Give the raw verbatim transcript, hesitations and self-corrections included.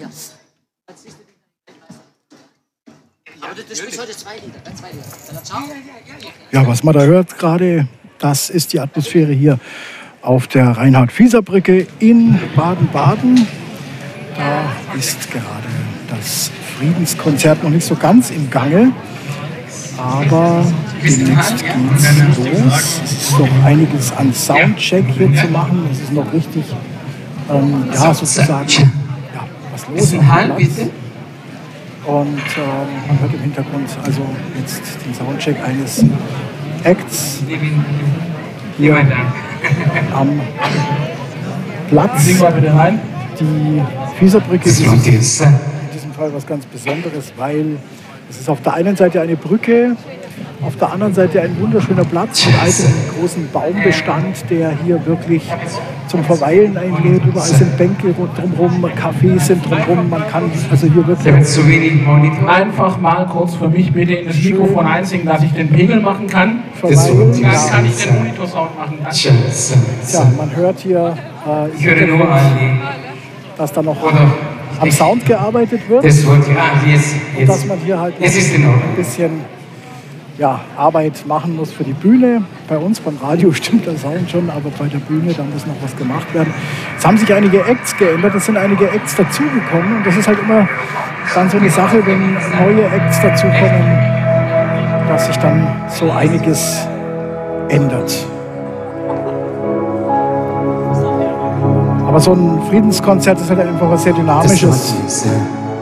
das. Aber du spielst heute zwei Lieder, äh, zwei Lieder. Ciao. Ja, was man da hört gerade, das ist die Atmosphäre hier auf der Reinhard-Fieser-Brücke in Baden-Baden. Da ist gerade das Friedenskonzert noch nicht so ganz im Gange, aber demnächst geht's los. Es ist noch einiges an Soundcheck hier zu machen. Es ist noch richtig, ähm, ja, sozusagen, ja, was los im Platz. Und ähm, man hört im Hintergrund also jetzt den Soundcheck eines Acts hier am Platz. Die Fieserbrücke ist in diesem Fall was ganz Besonderes, weil es ist auf der einen Seite eine Brücke, auf der anderen Seite ein wunderschöner Platz mit einem großen Baumbestand, der hier wirklich zum Verweilen einlädt. Überall sind Bänke drumherum, Cafés sind drumherum. Man kann also hier wirklich einfach mal kurz für mich bitte in das Mikrofon einsingen, dass ich den Pegel machen kann. verweilen. Dann Ja. kann ich den Monitorsound machen. Ja, man hört hier, äh, Ich höre nur an dass da noch Oder am Sound gearbeitet wird. das Wort, ja, jetzt, Und dass jetzt. man hier halt noch Es ist in Ordnung. ein bisschen ja, Arbeit machen muss für die Bühne. Bei uns beim Radio stimmt der Sound schon, aber bei der Bühne, da muss noch was gemacht werden. Es haben sich einige Acts geändert, es sind einige Acts dazugekommen und das ist halt immer dann so eine Sache, wenn neue Acts dazukommen, dass sich dann so einiges ändert. Aber so ein Friedenskonzert ist halt einfach was sehr Dynamisches.